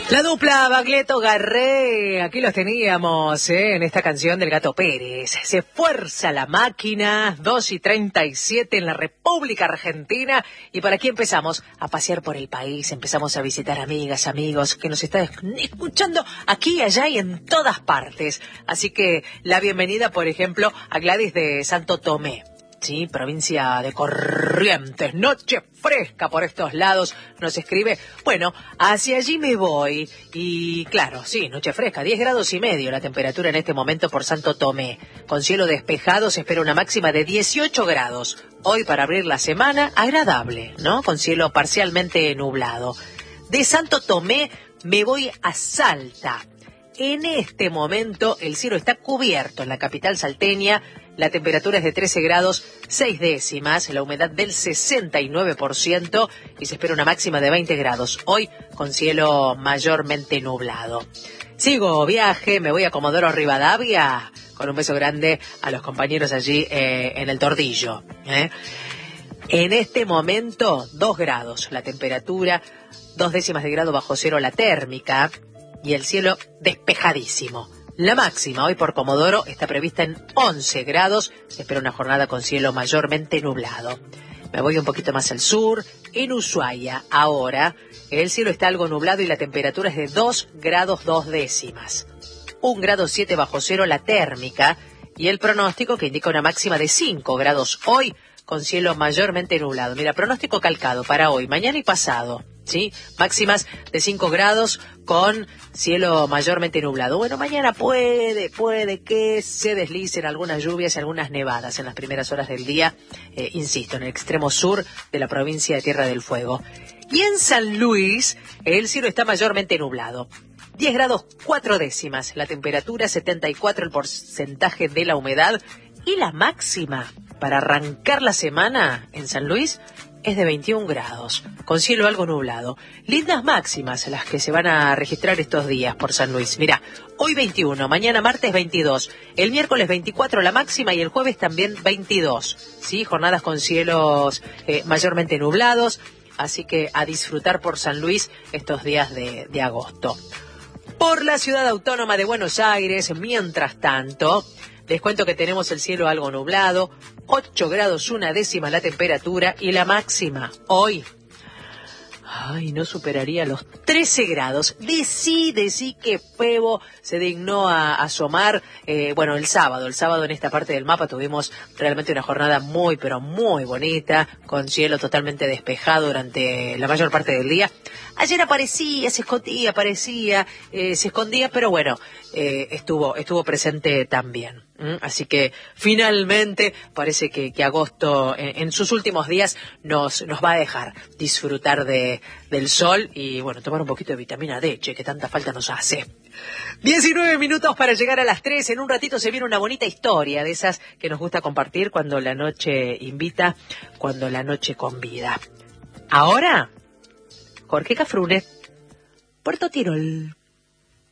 La dupla Baglietto Garré, aquí los teníamos, en esta canción del Gato Pérez. Se fuerza la máquina, 2:37 en la República Argentina. Y por aquí empezamos a pasear por el país, empezamos a visitar amigas, amigos que nos están escuchando aquí, allá y en todas partes. Así que la bienvenida, por ejemplo, a Gladys de Santo Tomé. Sí, provincia de Corrientes, noche fresca por estos lados, nos escribe. Bueno, hacia allí me voy. Y claro, sí, noche fresca, 10 grados y medio la temperatura en este momento por Santo Tomé. Con cielo despejado se espera una máxima de 18 grados. Hoy, para abrir la semana, agradable, ¿no? Con cielo parcialmente nublado. De Santo Tomé me voy a Salta. En este momento el cielo está cubierto en la capital salteña. La temperatura es de 13 grados 6 décimas, la humedad del 69% y se espera una máxima de 20 grados. Hoy con cielo mayormente nublado. Sigo viaje, me voy a Comodoro Rivadavia, con un beso grande a los compañeros allí en el Tordillo. En este momento 2 grados la temperatura, 2 décimas de grado bajo cero la térmica y el cielo despejadísimo. La máxima hoy por Comodoro está prevista en 11 grados. Se espera una jornada con cielo mayormente nublado. Me voy un poquito más al sur. En Ushuaia, ahora, el cielo está algo nublado y la temperatura es de 2 grados 2 décimas. 1 grado 7 bajo cero la térmica y el pronóstico que indica una máxima de 5 grados hoy con cielo mayormente nublado. Mira, pronóstico calcado para hoy, mañana y pasado. ¿Sí? Máximas de 5 grados con cielo mayormente nublado. Bueno, mañana puede que se deslicen algunas lluvias y algunas nevadas en las primeras horas del día, insisto, en el extremo sur de la provincia de Tierra del Fuego. Y en San Luis, el cielo está mayormente nublado. 10 grados 4 décimas, la temperatura 74, el porcentaje de la humedad y la máxima para arrancar la semana en San Luis es de 21 grados, con cielo algo nublado. Lindas máximas las que se van a registrar estos días por San Luis. Mirá, hoy 21, mañana martes 22, el miércoles 24 la máxima y el jueves también 22. ¿Sí? Jornadas con cielos mayormente nublados, así que a disfrutar por San Luis estos días de agosto. Por la ciudad autónoma de Buenos Aires, mientras tanto, les cuento que tenemos el cielo algo nublado, 8 grados 1 décima la temperatura y la máxima hoy, no superaría los 13 grados. Decí que Febo se dignó a asomar, el sábado en esta parte del mapa tuvimos realmente una jornada muy, pero muy bonita, con cielo totalmente despejado durante la mayor parte del día. Ayer aparecía, se escondía, pero bueno, estuvo presente también. Así que finalmente parece que agosto en sus últimos días nos va a dejar disfrutar del sol y bueno, tomar un poquito de vitamina D, que tanta falta nos hace. 19 minutos para llegar a las 3. En un ratito se viene una bonita historia de esas que nos gusta compartir cuando la noche invita, cuando la noche convida. Ahora, Jorge Cafrune, Puerto Tirol.